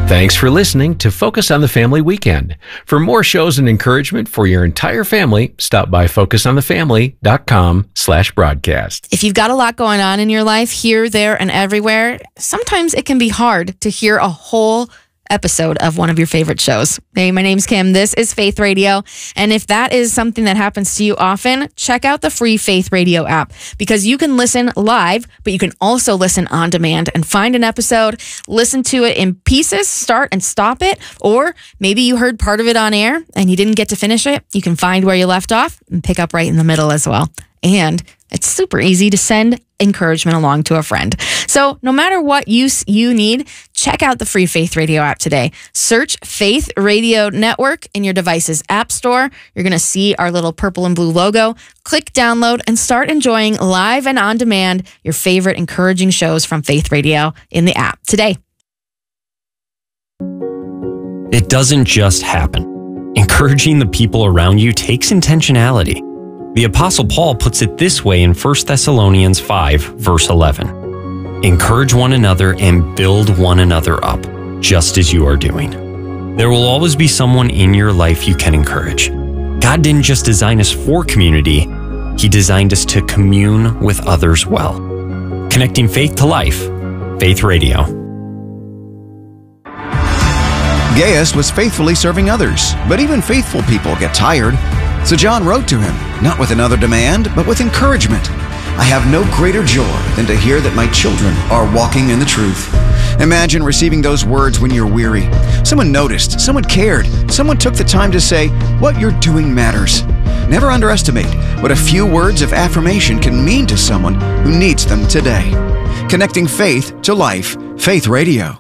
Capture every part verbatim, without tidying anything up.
Thanks for listening to Focus on the Family Weekend. For more shows and encouragement for your entire family, stop by focus on the family dot com slash broadcast. If you've got a lot going on in your life, here, there, and everywhere, sometimes it can be hard to hear a whole episode of one of your favorite shows. Hey, my name's Kim. This is Faith Radio. And if that is something that happens to you often, check out the free Faith Radio app, because you can listen live, but you can also listen on demand and find an episode, listen to it in pieces, start and stop it, or maybe you heard part of it on air and you didn't get to finish it. You can find where you left off and pick up right in the middle as well. And it's super easy to send encouragement along to a friend. So no matter what use you need, check out the free Faith Radio app today. Search Faith Radio Network in your device's app store. You're going to see our little purple and blue logo. Click download and start enjoying live and on demand your favorite encouraging shows from Faith Radio in the app today. It doesn't just happen. Encouraging the people around you takes intentionality. The Apostle Paul puts it this way in First Thessalonians five, verse eleven. Encourage one another and build one another up, just as you are doing. There will always be someone in your life you can encourage. God didn't just design us for community, He designed us to commune with others well. Connecting faith to life, Faith Radio. Gaius was faithfully serving others, but even faithful people get tired. So John wrote to him, not with another demand, but with encouragement. I have no greater joy than to hear that my children are walking in the truth. Imagine receiving those words when you're weary. Someone noticed, someone cared, someone took the time to say, what you're doing matters. Never underestimate what a few words of affirmation can mean to someone who needs them today. Connecting faith to life, Faith Radio.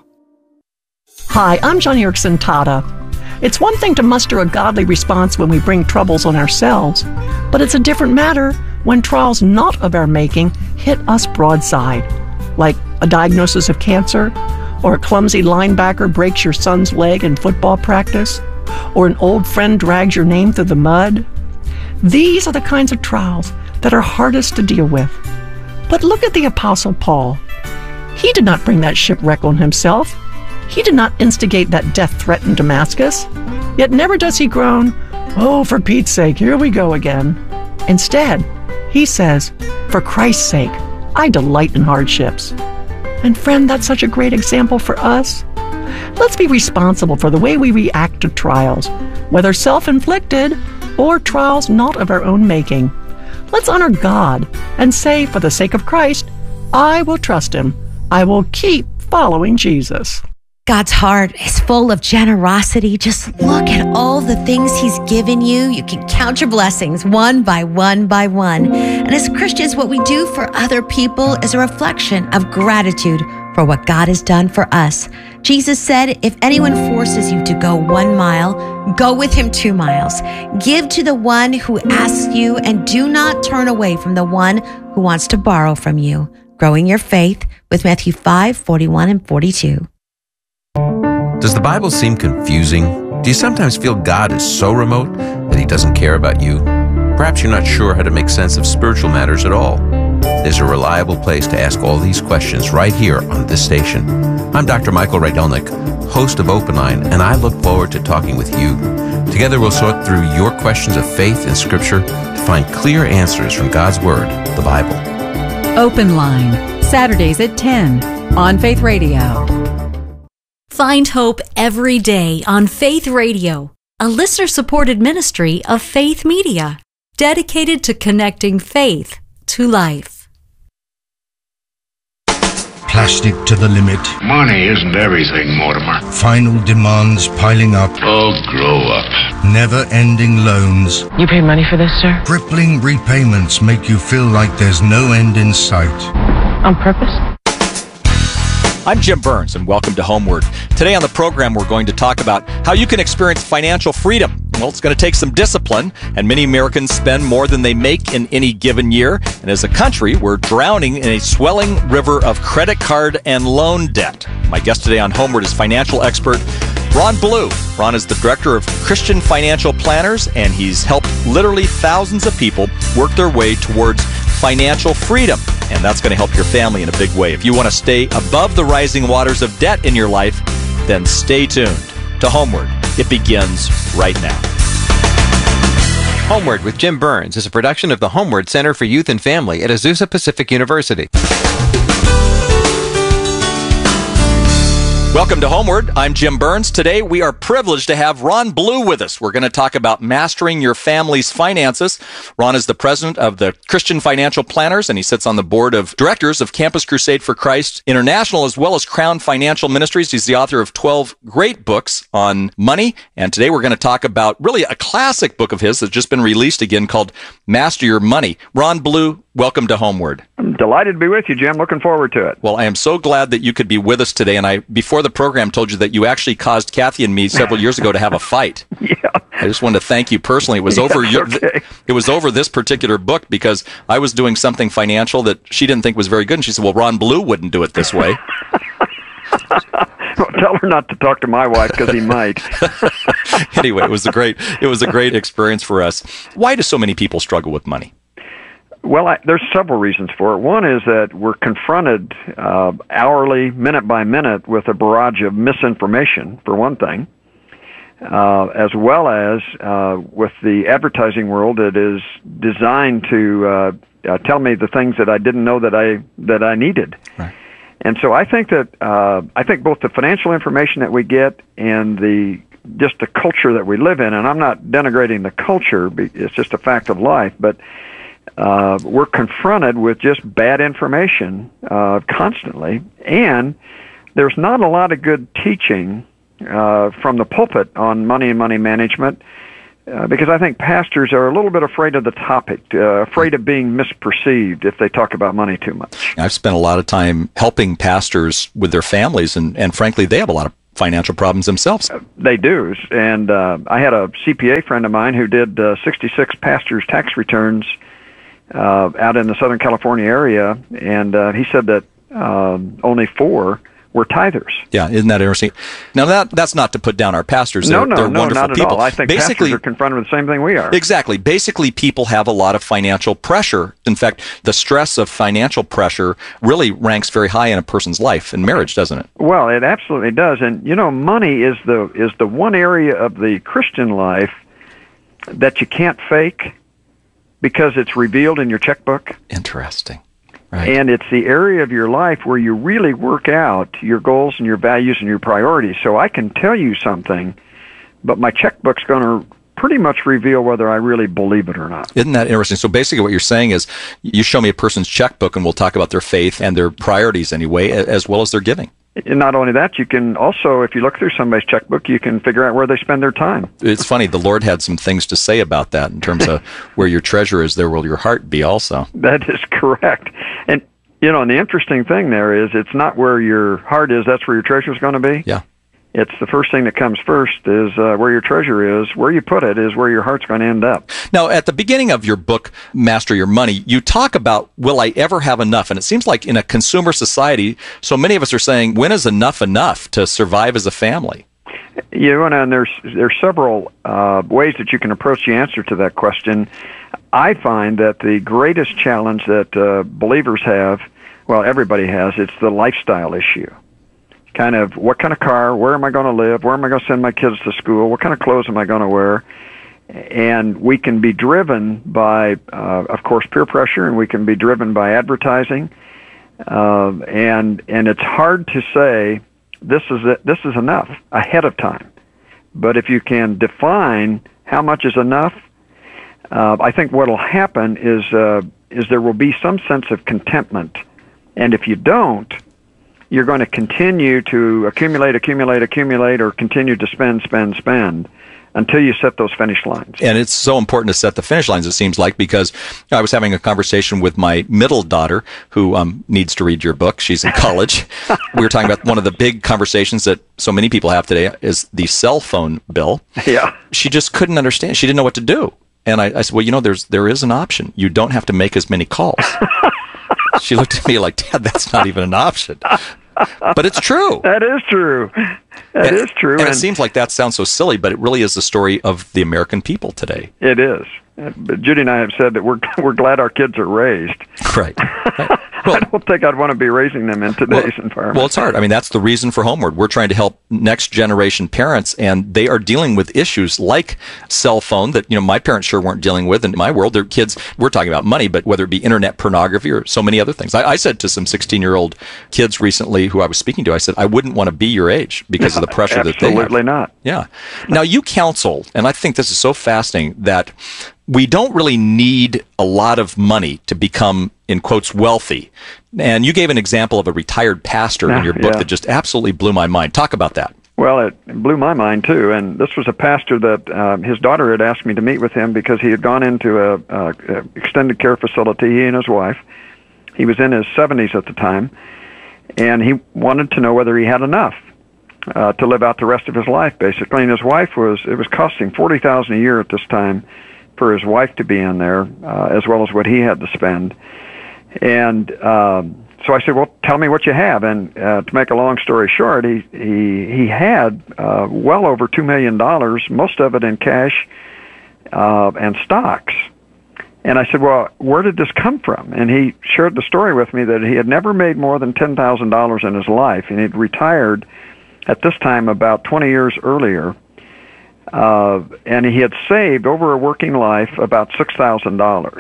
Hi, I'm John Erickson Tata. It's one thing to muster a godly response when we bring troubles on ourselves, but it's a different matter when trials not of our making hit us broadside, like a diagnosis of cancer, or a clumsy linebacker breaks your son's leg in football practice, or an old friend drags your name through the mud. These are the kinds of trials that are hardest to deal with. But look at the Apostle Paul. He did not bring that shipwreck on himself. He did not instigate that death threat in Damascus. Yet never does he groan, oh, for Pete's sake, here we go again. Instead, he says, for Christ's sake, I delight in hardships. And friend, that's such a great example for us. Let's be responsible for the way we react to trials, whether self-inflicted or trials not of our own making. Let's honor God and say, for the sake of Christ, I will trust Him. I will keep following Jesus. God's heart is full of generosity. Just look at all the things He's given you. You can count your blessings one by one by one. And as Christians, what we do for other people is a reflection of gratitude for what God has done for us. Jesus said, if anyone forces you to go one mile, go with him two miles. Give to the one who asks you, and do not turn away from the one who wants to borrow from you. Growing your faith with Matthew five, forty-one and forty-two. Does the Bible seem confusing? Do you sometimes feel God is so remote that He doesn't care about you? Perhaps you're not sure how to make sense of spiritual matters at all. There's a reliable place to ask all these questions right here on this station. I'm Doctor Michael Rydelnik, host of Open Line, and I look forward to talking with you. Together we'll sort through your questions of faith and Scripture to find clear answers from God's Word, the Bible. Open Line, Saturdays at ten on Faith Radio. Find hope every day on Faith Radio, a listener-supported ministry of Faith Media, dedicated to connecting faith to life. Plastic to the limit. Money isn't everything, Mortimer. Final demands piling up. Oh, grow up. Never-ending loans. You paid money for this, sir? Crippling repayments make you feel like there's no end in sight. On purpose? I'm Jim Burns, and welcome to Homeward. Today on the program, we're going to talk about how you can experience financial freedom. Well, it's going to take some discipline, and many Americans spend more than they make in any given year. And as a country, we're drowning in a swelling river of credit card and loan debt. My guest today on Homeward is financial expert Ron Blue. Ron is the director of Christian Financial Planners, and he's helped literally thousands of people work their way towards financial freedom. And that's going to help your family in a big way. If you want to stay above the rising waters of debt in your life, Then stay tuned to Homeward. It begins right now. Homeward with Jim Burns is a production of the Homeward Center for Youth and Family at Azusa Pacific University. Welcome to Homeward. I'm Jim Burns. Today we are privileged to have Ron Blue with us. We're going to talk about mastering your family's finances. Ron is the president of the Christian Financial Planners, and he sits on the board of directors of Campus Crusade for Christ International, as well as Crown Financial Ministries. He's the author of twelve great books on money, and today we're going to talk about really a classic book of his that's just been released again called Master Your Money. Ron Blue, welcome to Homeward. I'm delighted to be with you, Jim. Looking forward to it. Well, I am so glad that you could be with us today. And I, before the program, told you that you actually caused Kathy and me several years ago to have a fight. Yeah. I just wanted to thank you personally. It was Yeah, over your, okay. It was over this particular book because I was doing something financial that she didn't think was very good. And she said, well, Ron Blue wouldn't do it this way. Well, tell her not to talk to my wife because he might. Anyway, it was a great, it was a great experience for us. Why do so many people struggle with money? Well, I, there's several reasons for it. One is that we're confronted uh, hourly, minute by minute, with a barrage of misinformation, for one thing, uh, as well as uh, with the advertising world that is designed to uh, uh, tell me the things that I didn't know that I that I needed. Right. And so I think that uh, I think both the financial information that we get and the just the culture that we live in, and I'm not denigrating the culture; it's just a fact of life, but. Uh, we're confronted with just bad information uh, constantly, and there's not a lot of good teaching uh, from the pulpit on money and money management uh, because I think pastors are a little bit afraid of the topic, uh, afraid of being misperceived if they talk about money too much. I've spent a lot of time helping pastors with their families, and, and frankly, they have a lot of financial problems themselves. They do, and uh, I had a C P A friend of mine who did uh, sixty-six pastors' tax returns Uh, out in the Southern California area, and uh, he said that um, only four were tithers. Yeah, isn't that interesting? Now, that that's not to put down our pastors. No, They're, no, they're no, wonderful not at people. all. I think Basically, pastors are confronted with the same thing we are. Exactly. Basically, people have a lot of financial pressure. In fact, the stress of financial pressure really ranks very high in a person's life and marriage, doesn't it? Well, it absolutely does. And, you know, money is the is the one area of the Christian life that you can't fake, because it's revealed in your checkbook. Interesting. Right. And it's the area of your life where you really work out your goals and your values and your priorities. So I can tell you something, but my checkbook's going to pretty much reveal whether I really believe it or not. Isn't that interesting? So basically what you're saying is you show me a person's checkbook and we'll talk about their faith and their priorities anyway, as well as their giving. And not only that, you can also, if you look through somebody's checkbook, you can figure out where they spend their time. It's funny, the Lord had some things to say about that in terms of where your treasure is, there will your heart be also. That is correct. And, you know, and the interesting thing there is it's not where your heart is, that's where your treasure is going to be. Yeah. It's the first thing that comes first is uh, where your treasure is. Where you put it is where your heart's going to end up. Now, at the beginning of your book, Master Your Money, you talk about, will I ever have enough? And it seems like in a consumer society, so many of us are saying, when is enough enough to survive as a family? You know, and there's, there's several uh, ways that you can approach the answer to that question. I find that the greatest challenge that uh, believers have, well, everybody has, it's the lifestyle issue. Kind of, what kind of car, where am I going to live, where am I going to send my kids to school, what kind of clothes am I going to wear? And we can be driven by, uh, of course, peer pressure, and we can be driven by advertising. Uh, and and it's hard to say, this is it, this is enough ahead of time. But if you can define how much is enough, uh, I think what will happen is uh, is there will be some sense of contentment. And if you don't, you're going to continue to accumulate, accumulate, accumulate, or continue to spend, spend, spend until you set those finish lines. And it's so important to set the finish lines, it seems like, because I was having a conversation with my middle daughter, who um, needs to read your book. She's in college. We were talking about one of the big conversations that so many people have today is the cell phone bill. Yeah. She just couldn't understand. She didn't know what to do. And I, I said, well, you know, there's there is an option. You don't have to make as many calls. She looked at me like, Dad, that's not even an option. But it's true. That is true. That and, is true. And, and it seems like that sounds so silly, but it really is the story of the American people today. It is. But Judy and I have said that we're we're glad our kids are raised. Right. I don't think I'd want to be raising them in today's well, environment. Well, it's hard. I mean, that's the reason for Homeward. We're trying to help next generation parents, and they are dealing with issues like cell phone that, you know, my parents sure weren't dealing with. In my world, their kids, we're talking about money, but whether it be internet pornography or so many other things. I, I said to some sixteen-year-old kids recently who I was speaking to, I said, I wouldn't want to be your age because of the pressure that they have. Absolutely not. Yeah. Now, you counsel, and I think this is so fascinating, that we don't really need a lot of money to become, in quotes, wealthy. And you gave an example of a retired pastor Yeah, in your book yeah. that just absolutely blew my mind. Talk about that. Well, it blew my mind, too. And this was a pastor that uh, his daughter had asked me to meet with him because he had gone into a, a, a extended care facility, he and his wife. He was in his seventies at the time, and he wanted to know whether he had enough uh, to live out the rest of his life, basically. And his wife was, it was costing forty thousand dollars a year at this time for his wife to be in there, uh, as well as what he had to spend. And um, so I said, well, tell me what you have. And uh, to make a long story short, he he, he had uh, well over two million dollars, most of it in cash uh, and stocks. And I said, well, where did this come from? And he shared the story with me that he had never made more than ten thousand dollars in his life, and he'd retired at this time about twenty years earlier. Uh, and he had saved over a working life about six thousand dollars.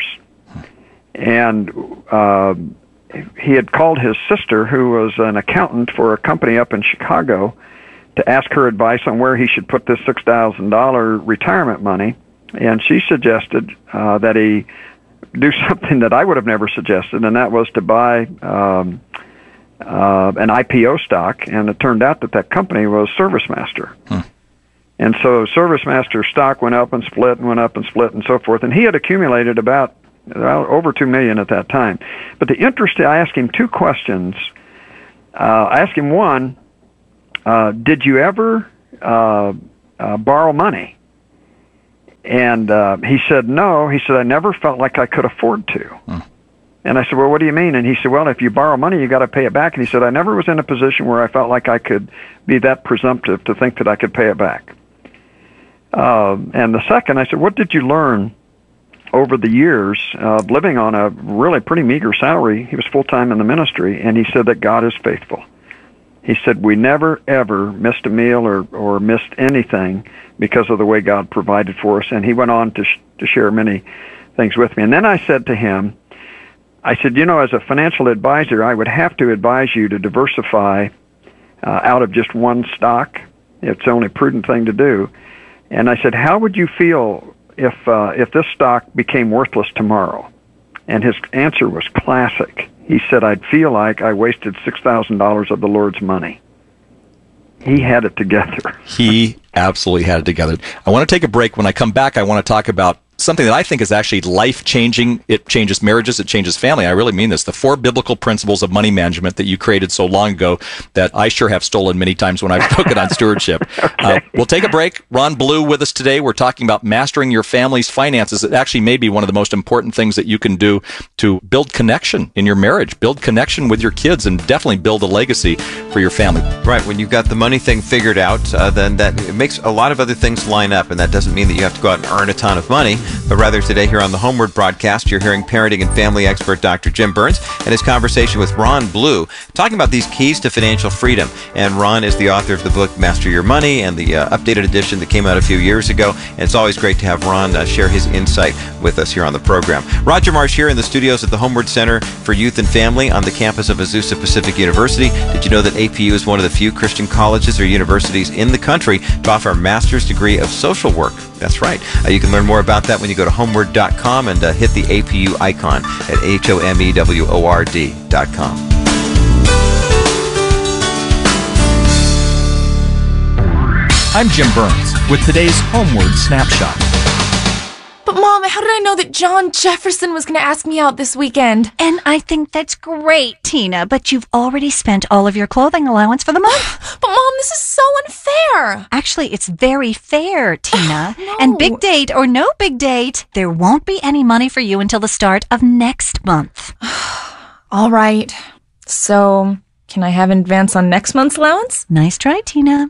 And uh, he had called his sister, who was an accountant for a company up in Chicago, to ask her advice on where he should put this six thousand dollars retirement money. And she suggested uh, that he do something that I would have never suggested, and that was to buy um, uh, an I P O stock. And it turned out that that company was ServiceMaster. Hmm. And so ServiceMaster stock went up and split and went up and split and so forth. And he had accumulated about well, over two million dollars at that time. But the interest, I asked him two questions. Uh, I asked him one, uh, did you ever uh, uh, borrow money? And uh, he said, no. He said, I never felt like I could afford to. Hmm. And I said, well, what do you mean? And he said, well, if you borrow money, you got to pay it back. And he said, I never was in a position where I felt like I could be that presumptive to think that I could pay it back. Uh, and the second, I said, what did you learn over the years of living on a really pretty meager salary? He was full-time in the ministry, and he said that God is faithful. He said, we never, ever missed a meal or, or missed anything because of the way God provided for us. And he went on to, sh- to share many things with me. And then I said to him, I said, you know, as a financial advisor, I would have to advise you to diversify uh, out of just one stock. It's the only prudent thing to do. And I said, how would you feel if uh, if this stock became worthless tomorrow? And his answer was classic. He said, I'd feel like I wasted six thousand dollars of the Lord's money. He had it together. He absolutely had it together. I want to take a break. When I come back, I want to talk about something that I think is actually life-changing. It changes marriages. It changes family. I really mean this. The four biblical principles of money management that you created so long ago that I sure have stolen many times when I've spoken on stewardship. Okay. Uh, we'll take a break. Ron Blue with us today. We're talking about mastering your family's finances. It actually may be one of the most important things that you can do to build connection in your marriage, build connection with your kids, and definitely build a legacy for your family. Right. When you've got the money thing figured out, uh, then that it makes a lot of other things line up, and that doesn't mean that you have to go out and earn a ton of money. But rather today here on the Homeward broadcast, you're hearing parenting and family expert Doctor Jim Burns and his conversation with Ron Blue, talking about these keys to financial freedom. And Ron is the author of the book Master Your Money and the uh, updated edition that came out a few years ago. And it's always great to have Ron uh, share his insight with us here on the program. Roger Marsh here in the studios at the Homeward Center for Youth and Family on the campus of Azusa Pacific University. Did you know that A P U is one of the few Christian colleges or universities in the country to offer a master's degree of social work? That's right. Uh, you can learn more about that when you go to homeward dot com and uh, hit the A P U icon at H O M E W O R D dot com. I'm Jim Burns with today's Homeward Snapshot. But Mom, how did I know that John Jefferson was going to ask me out this weekend? And I think that's great, Tina, but you've already spent all of your clothing allowance for the month. But Mom, this is so unfair. Actually, it's very fair, Tina. No. And big date or no big date, there won't be any money for you until the start of next month. All right. So, can I have an advance on next month's allowance? Nice try, Tina.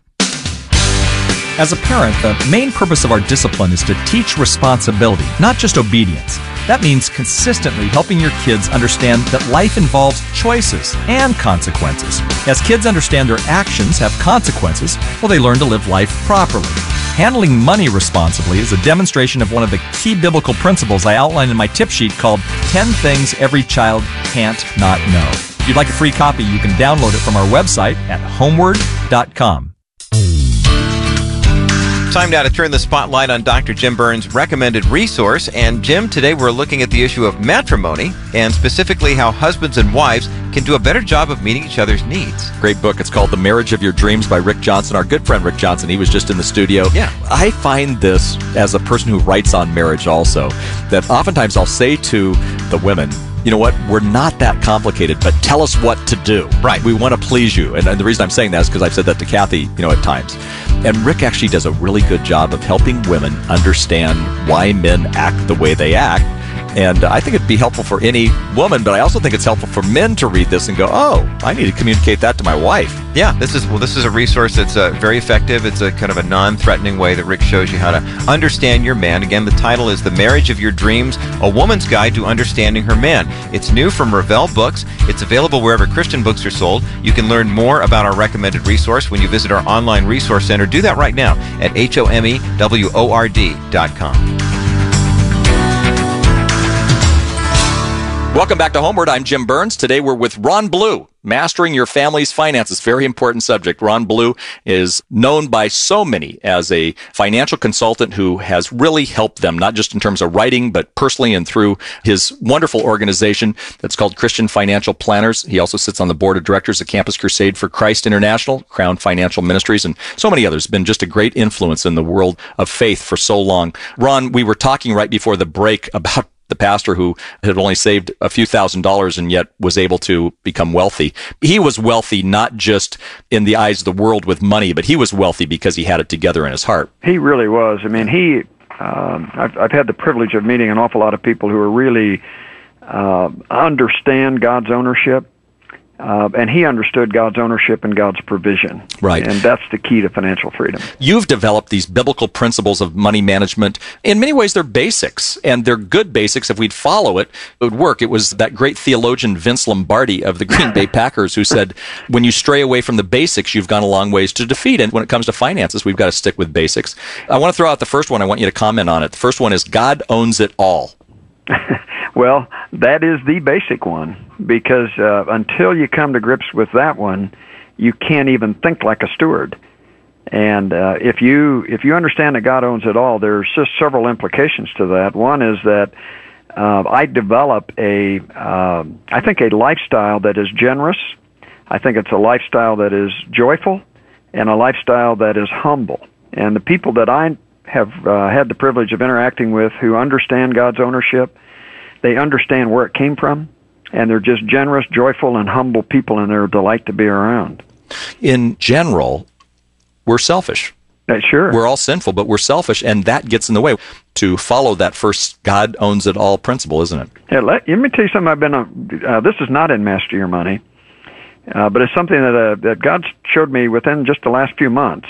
As a parent, the main purpose of our discipline is to teach responsibility, not just obedience. That means consistently helping your kids understand that life involves choices and consequences. As kids understand their actions have consequences, well, they learn to live life properly. Handling money responsibly is a demonstration of one of the key biblical principles I outlined in my tip sheet called ten Things Every Child Can't Not Know. If you'd like a free copy, you can download it from our website at homeward dot com. Time now to turn the spotlight on Doctor Jim Burns' recommended resource. And Jim, today we're looking at the issue of matrimony and specifically how husbands and wives can do a better job of meeting each other's needs. Great book. It's called The Marriage of Your Dreams by Rick Johnson, our good friend Rick Johnson. He was just in the studio. Yeah. I find this, as a person who writes on marriage also, that oftentimes I'll say to the women, you know what, we're not that complicated, but tell us what to do. Right. We want to please you. And, and the reason I'm saying that is because I've said that to Kathy, you know, at times. And Rick actually does a really good job of helping women understand why men act the way they act. And I think it'd be helpful for any woman, but I also think it's helpful for men to read this and go, oh, I need to communicate that to my wife. Yeah, this is well, this is a resource that's uh, very effective. It's a kind of a non-threatening way that Rick shows you how to understand your man. Again, the title is The Marriage of Your Dreams, A Woman's Guide to Understanding Her Man. It's new from Revell Books. It's available wherever Christian books are sold. You can learn more about our recommended resource when you visit our online resource center. Do that right now at H O M E W O R D dot com. Welcome back to Homeward. I'm Jim Burns. Today we're with Ron Blue, Mastering Your Family's Finances. Very important subject. Ron Blue is known by so many as a financial consultant who has really helped them, not just in terms of writing, but personally and through his wonderful organization that's called Christian Financial Planners. He also sits on the board of directors of Campus Crusade for Christ International, Crown Financial Ministries, and so many others. Been just a great influence in the world of faith for so long. Ron, we were talking right before the break about the pastor who had only saved a few thousand dollars and yet was able to become wealthy. He was wealthy not just in the eyes of the world with money, but he was wealthy because he had it together in his heart. He really was. I mean, he. Um, I've, I've had the privilege of meeting an awful lot of people who are really uh, understand God's ownership. Uh, and he understood God's ownership and God's provision. Right. And that's the key to financial freedom. You've developed these biblical principles of money management. In many ways, they're basics, and they're good basics. If we'd follow it, it would work. It was that great theologian Vince Lombardi of the Green Bay Packers who said, when you stray away from the basics, you've gone a long ways to defeat. And when it comes to finances, we've got to stick with basics. I want to throw out the first one. I want you to comment on it. The first one is God owns it all. Well, that is the basic one, because uh, until you come to grips with that one, you can't even think like a steward. And uh, if you if you understand that God owns it all, there's just several implications to that. One is that uh, I develop a, uh, I think, a lifestyle that is generous. I think it's a lifestyle that is joyful, and a lifestyle that is humble. And the people that I have uh, had the privilege of interacting with who understand God's ownership, they understand where it came from, and they're just generous, joyful, and humble people, and they're a delight to be around. In general, we're selfish. Uh, sure. We're all sinful, but we're selfish, and that gets in the way to follow that first God owns it all principle, isn't it? Yeah, let, let me tell you something I've been on. Uh, this is not in Master Your Money, uh, but it's something that, uh, that God showed me within just the last few months.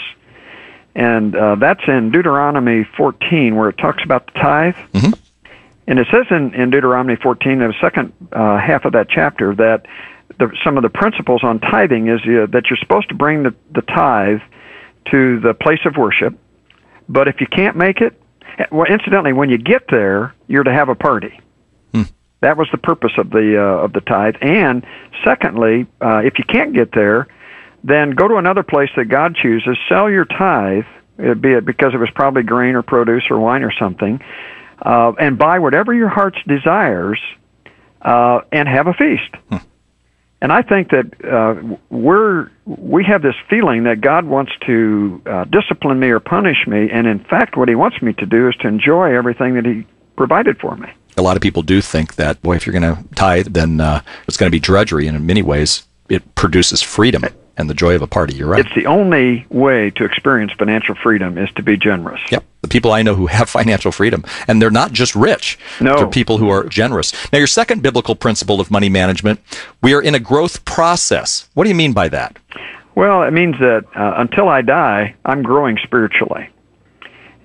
And uh, that's in Deuteronomy fourteen, where it talks about the tithe. Mm-hmm. And it says in, in Deuteronomy fourteen, in the second uh, half of that chapter, that the, some of the principles on tithing is uh, that you're supposed to bring the, the tithe to the place of worship. But if you can't make it, well, incidentally, when you get there, you're to have a party. Hmm. That was the purpose of the uh, of the tithe. And secondly, uh, if you can't get there, then go to another place that God chooses, sell your tithe, be it because it was probably grain or produce or wine or something, uh, and buy whatever your heart's desires, uh, and have a feast. Hmm. And I think that uh, we're we have this feeling that God wants to uh, discipline me or punish me, and in fact, what He wants me to do is to enjoy everything that He provided for me. A lot of people do think that, boy, if you're going to tithe, then uh, it's going to be drudgery, and in many ways, it produces freedom and the joy of a party. You're right. It's the only way to experience financial freedom is to be generous. Yep. The people I know who have financial freedom, and they're not just rich. No. They're people who are generous. Now, your second biblical principle of money management, we are in a growth process. What do you mean by that? Well, it means that uh, until I die, I'm growing spiritually.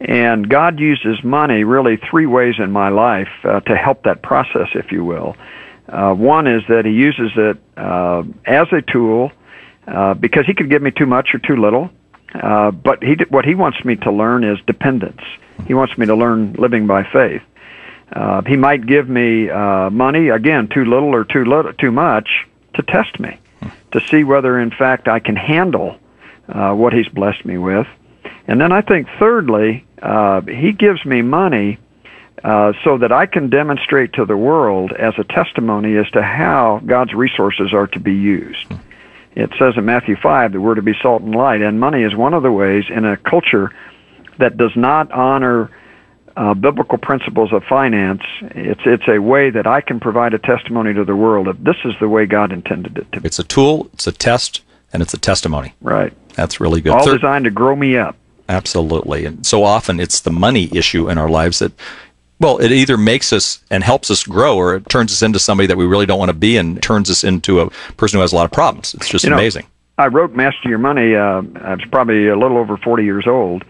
And God uses money really three ways in my life uh, to help that process, if you will. Uh, one is that he uses it uh, as a tool uh, because he could give me too much or too little. Uh, but he, what he wants me to learn is dependence. He wants me to learn living by faith. Uh, he might give me uh, money, again, too little or too little, too much, to test me, to see whether, in fact, I can handle uh, what he's blessed me with. And then I think, thirdly, uh, he gives me money uh, so that I can demonstrate to the world as a testimony as to how God's resources are to be used. It says in Matthew five that we're to be salt and light, and money is one of the ways in a culture that does not honor uh, biblical principles of finance. It's it's a way that I can provide a testimony to the world that this is the way God intended it to be. It's a tool, it's a test, and it's a testimony. Right. That's really good. All Third, designed to grow me up. Absolutely. And so often it's the money issue in our lives that, well, it either makes us and helps us grow, or it turns us into somebody that we really don't want to be and turns us into a person who has a lot of problems. It's just you know, amazing. I wrote Master Your Money. Uh, I was probably a little over forty years old.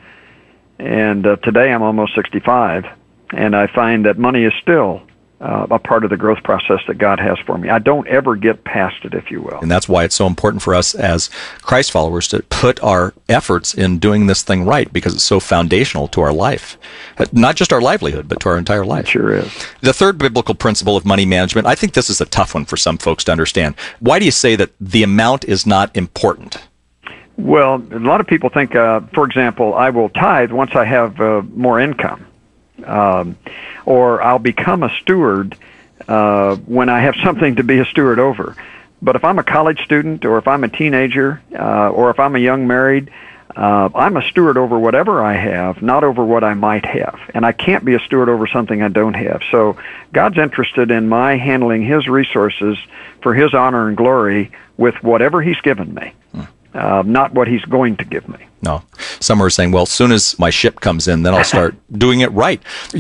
And uh, today I'm almost sixty-five. And I find that money is still uh, a part of the growth process that God has for me. I don't ever get past it, if you will. And that's why it's so important for us as Christ followers to put our efforts in doing this thing right, because it's so foundational to our life. Not just our livelihood, but to our entire life. It sure is. The third biblical principle of money management, I think this is a tough one for some folks to understand. Why do you say that the amount is not important? Well, a lot of people think, uh, for example, I will tithe once I have uh, more income. Um, or I'll become a steward uh, when I have something to be a steward over. But if I'm a college student, or if I'm a teenager, uh, or if I'm a young married, uh, I'm a steward over whatever I have, not over what I might have. And I can't be a steward over something I don't have. So God's interested in my handling His resources for His honor and glory with whatever He's given me, hmm. uh, not what He's going to give me. No. Some are saying, well, as soon as my ship comes in, then I'll start doing it right.